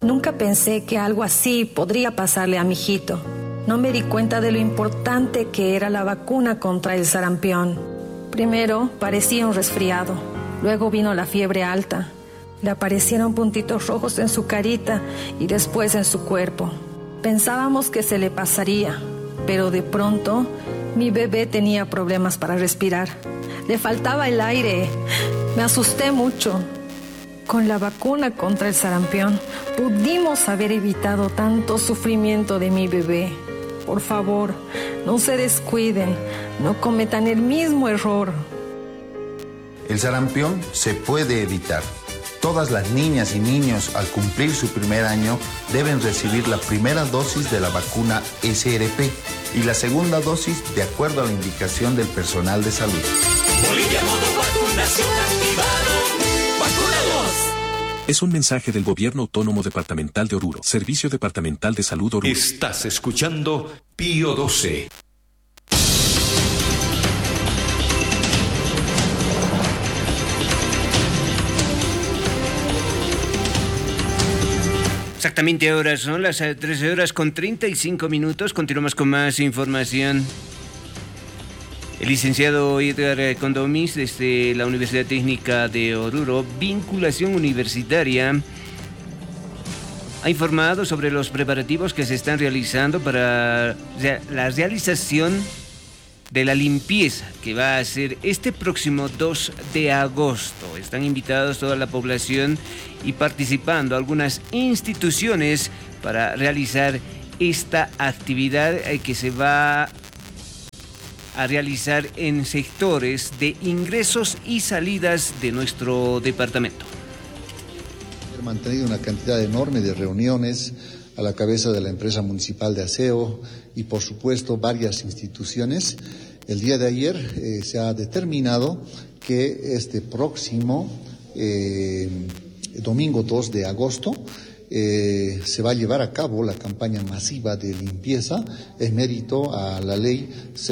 Nunca pensé que algo así podría pasarle a mi hijito. No me di cuenta de lo importante que era la vacuna contra el sarampión. Primero parecía un resfriado, luego vino la fiebre alta. Le aparecieron puntitos rojos en su carita y después en su cuerpo. Pensábamos que se le pasaría, pero de pronto mi bebé tenía problemas para respirar. Le faltaba el aire. Me asusté mucho. Con la vacuna contra el sarampión pudimos haber evitado tanto sufrimiento de mi bebé. Por favor, no se descuiden, no cometan el mismo error. El sarampión se puede evitar. Todas las niñas y niños al cumplir su primer año deben recibir la primera dosis de la vacuna SRP y la segunda dosis de acuerdo a la indicación del personal de salud. Bolivia modo vacunación activado. ¡Vacunados! Es un mensaje del Gobierno Autónomo Departamental de Oruro, Servicio Departamental de Salud Oruro. Estás escuchando Pío 12. Exactamente ahora son las 13 horas con 35 minutos. Continuamos con más información. El licenciado Edgar Condomis, desde la Universidad Técnica de Oruro, vinculación universitaria, ha informado sobre los preparativos que se están realizando para la realización de la limpieza que va a ser este próximo 2 de agosto. Están invitados toda la población y participando algunas instituciones para realizar esta actividad que se va a realizar en sectores de ingresos y salidas de nuestro departamento. Hemos mantenido una cantidad enorme de reuniones a la cabeza de la empresa municipal de aseo y por supuesto varias instituciones. El día de ayer se ha determinado que este próximo domingo 2 de agosto se va a llevar a cabo la campaña masiva de limpieza en mérito a la ley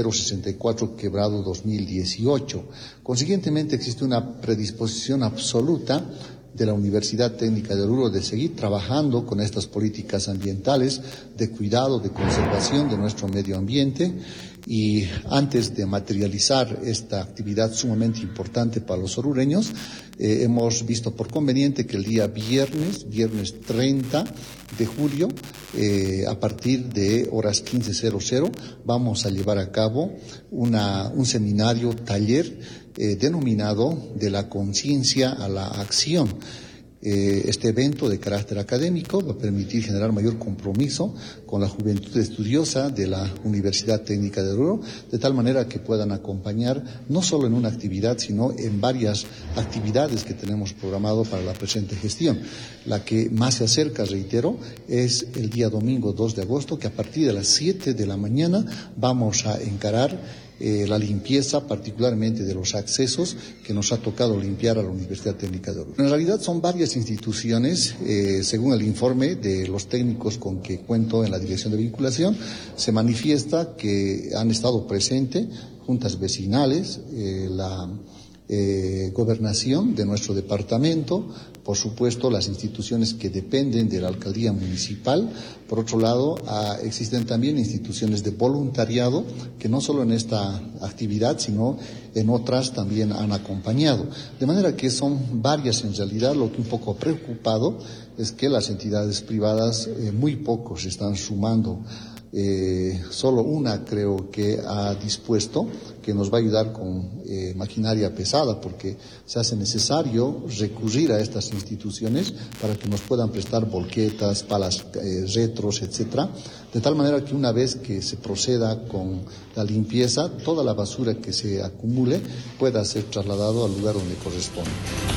064/2018. Consiguientemente existe una predisposición absoluta de la Universidad Técnica de Oruro de seguir trabajando con estas políticas ambientales de cuidado, de conservación de nuestro medio ambiente. Y antes de materializar esta actividad sumamente importante para los orureños, hemos visto por conveniente que el día viernes 30 de julio, a partir de horas 15:00, vamos a llevar a cabo un seminario taller denominado de la conciencia a la acción. Este evento de carácter académico va a permitir generar mayor compromiso con la juventud estudiosa de la Universidad Técnica de Oruro, de tal manera que puedan acompañar no solo en una actividad, sino en varias actividades que tenemos programado para la presente gestión. La que más se acerca, reitero, es el día domingo 2 de agosto, que a partir de las 7 de la mañana vamos a encarar la limpieza, particularmente de los accesos que nos ha tocado limpiar a la Universidad Técnica de Oruro. En realidad son varias instituciones, según el informe de los técnicos con que cuento en la dirección de vinculación, se manifiesta que han estado presentes juntas vecinales, la gobernación de nuestro departamento, por supuesto las instituciones que dependen de la alcaldía municipal. Por otro lado, existen también instituciones de voluntariado que no solo en esta actividad, sino en otras también han acompañado. De manera que son varias en realidad. Lo que un poco preocupado es que las entidades privadas muy pocos se están sumando. Solo una creo que ha dispuesto, que nos va a ayudar con maquinaria pesada, porque se hace necesario recurrir a estas instituciones para que nos puedan prestar volquetas, palas retros, etcétera, de tal manera que una vez que se proceda con la limpieza, toda la basura que se acumule pueda ser trasladado al lugar donde corresponde.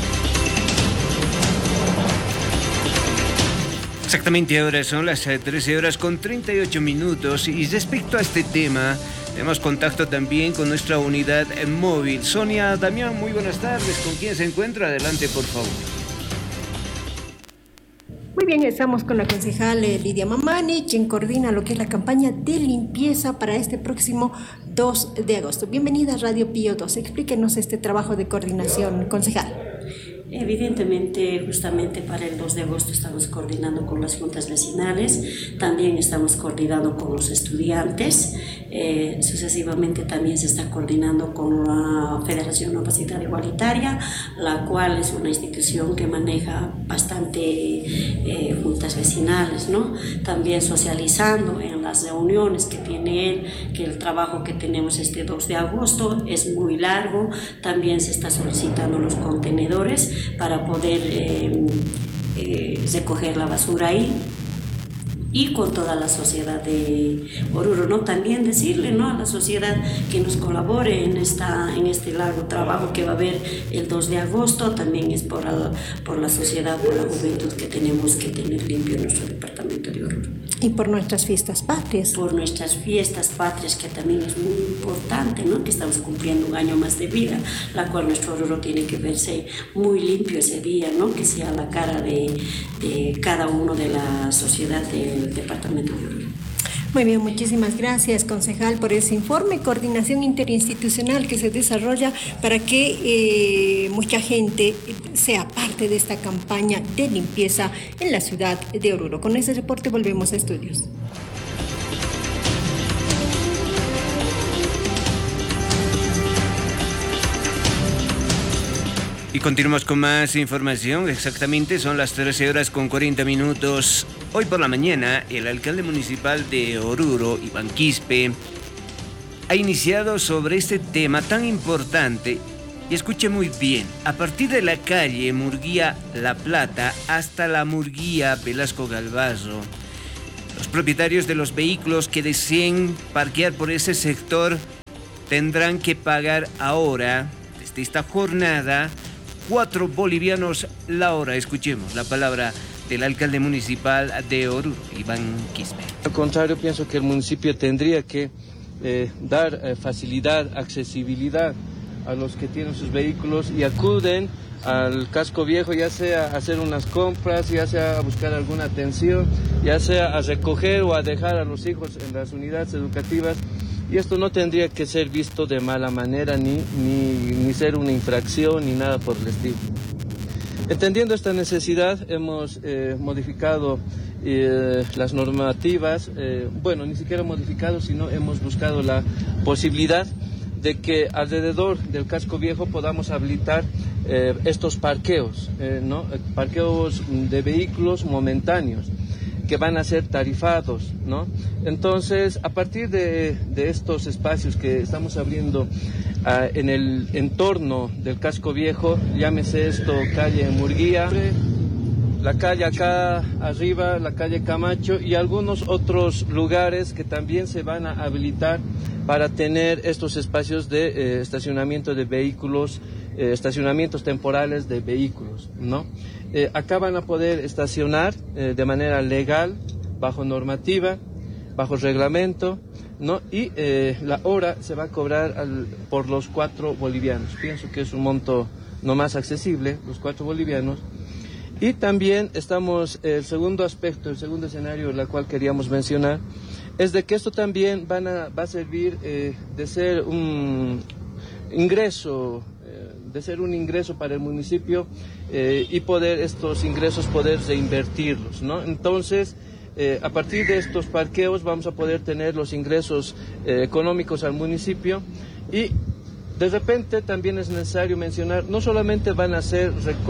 Exactamente ahora son las 13 horas con 38 minutos y respecto a este tema tenemos contacto también con nuestra unidad móvil. Sonia Damián, muy buenas tardes. ¿Con quién se encuentra? Adelante, por favor. Muy bien, estamos con la concejal Lidia Mamani, quien coordina lo que es la campaña de limpieza para este próximo 2 de agosto. Bienvenida a Radio Pío 12. Explíquenos este trabajo de coordinación, concejal. Evidentemente, justamente para el 2 de agosto estamos coordinando con las juntas vecinales, también estamos coordinando con los estudiantes, sucesivamente también se está coordinando con la Federación Universitaria Igualitaria, la cual es una institución que maneja bastante juntas vecinales, ¿no? También socializando en las reuniones que tiene él, que el trabajo que tenemos este 2 de agosto es muy largo, también se está solicitando los contenedores para poder recoger la basura ahí, y con toda la sociedad de Oruro, ¿no? También decirle, ¿no?, a la sociedad que nos colabore en este largo trabajo que va a haber el 2 de agosto, también es por la sociedad, por la juventud que tenemos que tener limpio nuestro departamento de Oruro. Y por nuestras fiestas patrias. Por nuestras fiestas patrias, que también es muy importante, ¿no?, que estamos cumpliendo un año más de vida, la cual nuestro Oruro tiene que verse muy limpio ese día, ¿no?, que sea la cara de cada uno de la sociedad del departamento de Oruro. Muy bien, muchísimas gracias, concejal, por ese informe, coordinación interinstitucional que se desarrolla para que mucha gente sea parte de esta campaña de limpieza en la ciudad de Oruro. Con ese reporte volvemos a estudios. Y continuamos con más información. Exactamente son las 13:40. Hoy por la mañana, el alcalde municipal de Oruro, Iván Quispe, ha iniciado sobre este tema tan importante. Y escuche muy bien, a partir de la calle Murguía La Plata hasta la Murguía Velasco Galvazo, los propietarios de los vehículos que deseen parquear por ese sector tendrán que pagar ahora, desde esta jornada, 4 bolivianos la hora. Escuchemos la palabra del alcalde municipal de Oruro, Iván Quispe. Al contrario, pienso que el municipio tendría que dar facilidad, accesibilidad a los que tienen sus vehículos y acuden al casco viejo, ya sea a hacer unas compras, ya sea a buscar alguna atención, ya sea a recoger o a dejar a los hijos en las unidades educativas. Y esto no tendría que ser visto de mala manera, ni ser una infracción, ni nada por el estilo. Entendiendo esta necesidad, hemos modificado las normativas, ni siquiera modificado, sino hemos buscado la posibilidad de que alrededor del casco viejo podamos habilitar estos parqueos, parqueos de vehículos momentáneos, que van a ser tarifados, ¿no? Entonces, a partir de estos espacios que estamos abriendo en el entorno del casco viejo, llámese esto calle Murguía, la calle acá arriba, la calle Camacho y algunos otros lugares que también se van a habilitar para tener estos espacios de estacionamiento de vehículos, estacionamientos temporales de vehículos, ¿no? Acá van a poder estacionar de manera legal, bajo normativa, bajo reglamento, ¿no? Y la hora se va a cobrar por los 4 bolivianos. Pienso que es un monto no más accesible, los 4 bolivianos. Y también el segundo aspecto, el segundo escenario, el cual queríamos mencionar, es de que esto también va a servir de ser un ingreso para el municipio y estos ingresos poder reinvertirlos, ¿no? Entonces, a partir de estos parqueos vamos a poder tener los ingresos económicos al municipio y de repente también es necesario mencionar, no solamente van a hacer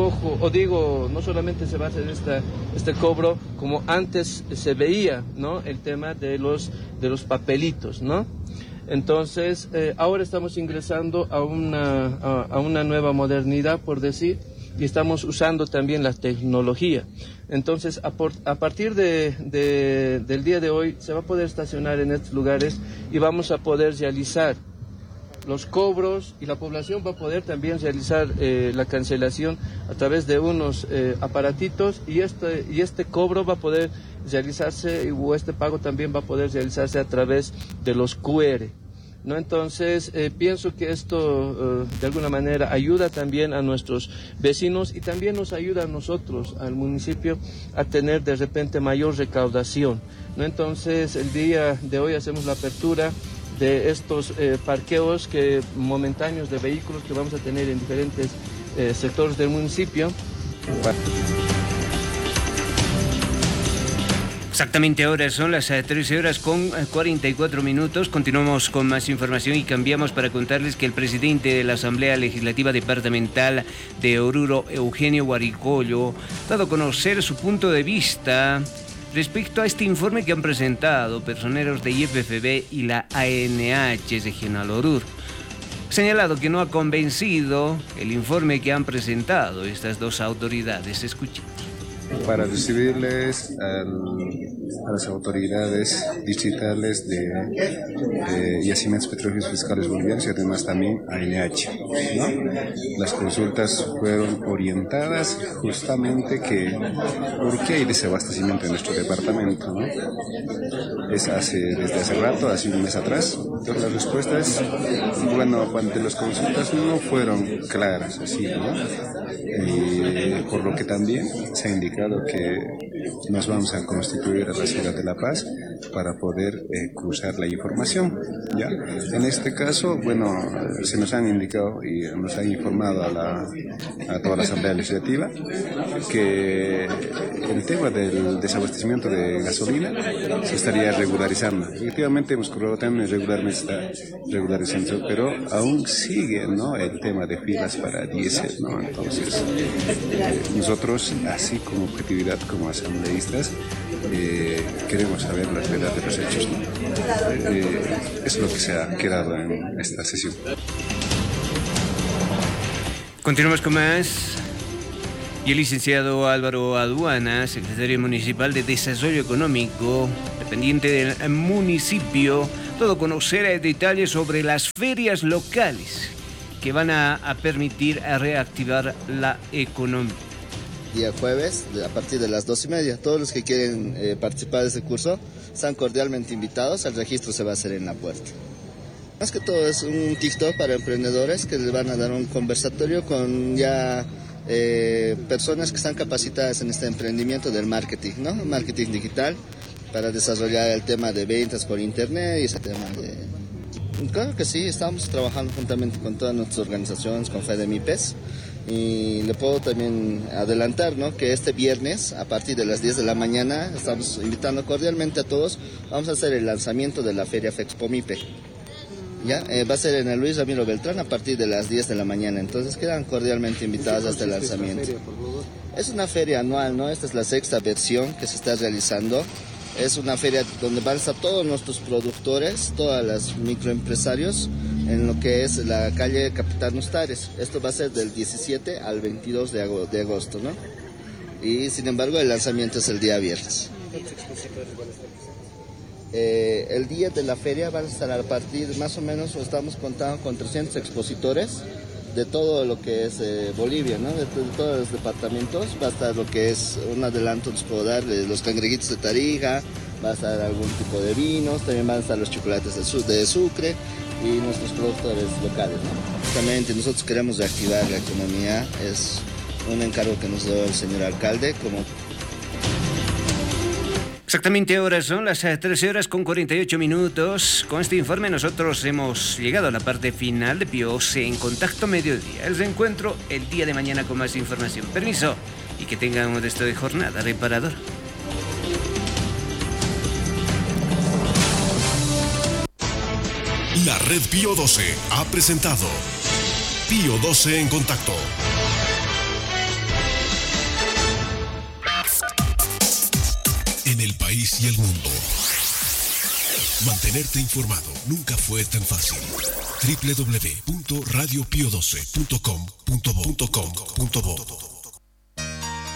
no solamente se va a hacer este cobro como antes se veía, ¿no? El tema de los papelitos, ¿no? Entonces, ahora estamos ingresando a una nueva modernidad, por decir, y estamos usando también la tecnología. Entonces, a partir del día de hoy, se va a poder estacionar en estos lugares y vamos a poder realizar los cobros y la población va a poder también realizar la cancelación a través de unos aparatitos y este cobro va a poder realizarse o este pago también va a poder realizarse a través de los QR, ¿no? Entonces pienso que esto de alguna manera ayuda también a nuestros vecinos y también nos ayuda a nosotros, al municipio, a tener de repente mayor recaudación, ¿no? Entonces el día de hoy hacemos la apertura de estos parqueos momentáneos de vehículos que vamos a tener en diferentes sectores del municipio. Exactamente ahora son las 13 horas con 44 minutos. Continuamos con más información y cambiamos para contarles que el presidente de la Asamblea Legislativa Departamental de Oruro, Eugenio Guaricollo, ha dado a conocer su punto de vista respecto a este informe que han presentado personeros de IFFB y la ANH Regional Oruro. Ha señalado que no ha convencido el informe que han presentado estas dos autoridades. Escuchemos. Para recibirles a las autoridades distritales de yacimientos petrolíferos fiscales bolivianos y además también a ANH, ¿no? Las consultas fueron orientadas justamente por qué hay desabastecimiento en nuestro departamento, ¿no? Desde hace rato, hace un mes atrás. Entonces la respuesta es, bueno, cuando las consultas no fueron claras, así, ¿no? Por lo que también se ha indicado que nos vamos a constituir a la ciudad de La Paz para poder cruzar la información, ¿ya? En este caso, bueno, se nos han indicado y nos han informado a toda la Asamblea Legislativa que el tema del desabastecimiento de gasolina se estaría regularizando. Efectivamente hemos comprobado también regularización, pero aún sigue, ¿no?, el tema de filas para diésel, ¿no? Entonces, nosotros, así como objetividad, como asambleístas, queremos saber la verdad de los hechos, ¿no? Es lo que se ha quedado en esta sesión. Continuamos con más. Y el licenciado Álvaro Aduana, secretario municipal de Desarrollo Económico, dependiente del municipio, todo conocer detalles sobre las ferias locales que van a permitir reactivar la economía. Día jueves, a partir de las 2:30. Todos los que quieren participar de ese curso están cordialmente invitados. El registro se va a hacer en la puerta. Más que todo es un TikTok para emprendedores que les van a dar un conversatorio con ya personas que están capacitadas en este emprendimiento del marketing, ¿no? Marketing digital, para desarrollar el tema de ventas por internet y ese tema de... Claro que sí, estamos trabajando juntamente con todas nuestras organizaciones, con FEDEMIPES. Y le puedo también adelantar, ¿no?, que este viernes a partir de las 10 de la mañana estamos invitando cordialmente a todos. Vamos a hacer el lanzamiento de la Feria FEXPOMIPE. ¿Ya? Va a ser en el Luis Ramiro Beltrán a partir de las 10 de la mañana. Entonces quedan cordialmente invitados a este lanzamiento. Es una feria anual, ¿no? Esta es la 6ª versión que se está realizando. Es una feria donde van a estar todos nuestros productores, todos los microempresarios, en lo que es la calle Capitán Ustares. Esto va a ser del 17 al 22 de agosto, ¿no? Y sin embargo el lanzamiento es el día viernes. El día de la feria van a estar a partir, más o menos, estamos contando con 300 expositores de todo lo que es Bolivia, ¿no? De todos los departamentos. Va a estar lo que es, un adelanto les puedo dar, los cangrejitos de Tarija, va a estar algún tipo de vinos, también van a estar los chocolates de Sucre y nuestros productores locales, ¿no? Justamente nosotros queremos reactivar la economía, es un encargo que nos dio el señor alcalde como... Exactamente ahora son las 13 horas con 48 minutos. Con este informe nosotros hemos llegado a la parte final de Pío 12 en Contacto Mediodía. El reencuentro el día de mañana con más información. Permiso y que tengan un resto de jornada reparador. La red Pío 12 ha presentado Pío 12 en Contacto. En el país y el mundo. Mantenerte informado nunca fue tan fácil. www.radiopio12.com.bo